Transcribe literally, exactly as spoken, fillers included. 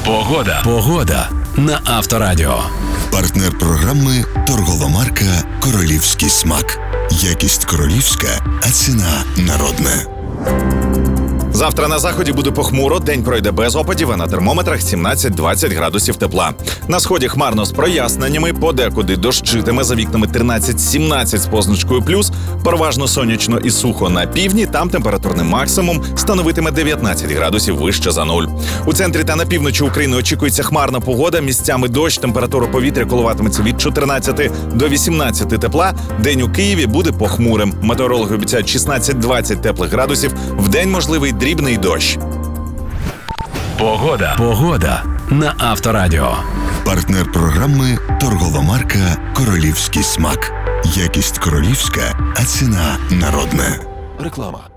Погода. Погода на Авторадіо. Партнер програми торгова марка «Королівський смак». Якість королівська, а ціна народна. Завтра на заході буде похмуро, день пройде без опадів, а на термометрах сімнадцять-двадцять градусів тепла. На сході хмарно з проясненнями, подекуди дощитиме, за вікнами тринадцять-сімнадцять з позначкою плюс, переважно сонячно і сухо на півдні, там температурний максимум становитиме дев'ятнадцять градусів вище за нуль. У центрі та на півночі України очікується хмарна погода, місцями дощ, температура повітря коливатиметься від чотирнадцяти до вісімнадцяти тепла, день у Києві буде похмурим. Метеорологи обіцяють шістнадцять-двадцять теплих градусів, вдень можливий дрібний дощ. Погода. Погода на Авторадіо. Партнер програми торгова марка «Королівський смак». Якість королівська, а ціна народна. Реклама.